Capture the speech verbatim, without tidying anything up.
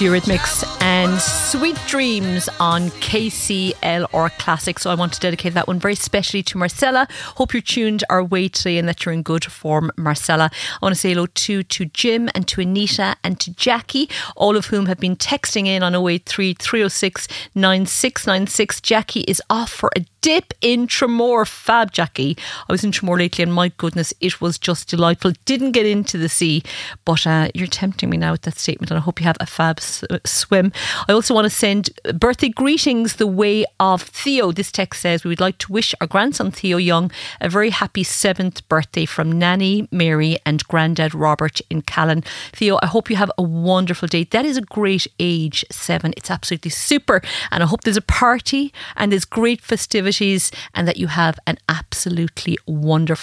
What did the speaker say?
the Eurythmics and Sweet Dreams on K C L R Classic. So I want to dedicate that one very specially to Marcella. Hope you're tuned our way today and that you're in good form, Marcella. I want to say hello to, to Jim and to Anita and to Jackie, all of whom have been texting in on oh eight three, three oh six, nine six nine six. Jackie is off for a dip in Tramore. Fab, Jackie. I was in Tramore lately and my goodness, it was just delightful. Didn't get into the sea, but uh, you're tempting me now with that statement and I hope you have a fab s- swim. I also want to send birthday greetings the way of Theo. This text says, we would like to wish our grandson Theo Young a very happy seventh birthday from Nanny Mary and Grandad Robert in Callan. Theo, I hope you have a wonderful day. That is a great age, seven. It's absolutely super. And I hope there's a party and there's great festivities and that you have an absolutely wonderful